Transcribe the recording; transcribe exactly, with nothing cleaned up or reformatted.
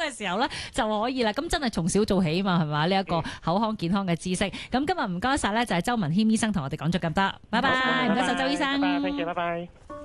嘅時候咧就可以啦。咁真係從小做起嘛，係嘛？呢一個口腔健康嘅知識。咁今日唔該晒咧，就係周文謙醫生同我哋講咗咁多。拜拜，唔該晒周醫生。 拜拜，thank you，拜拜。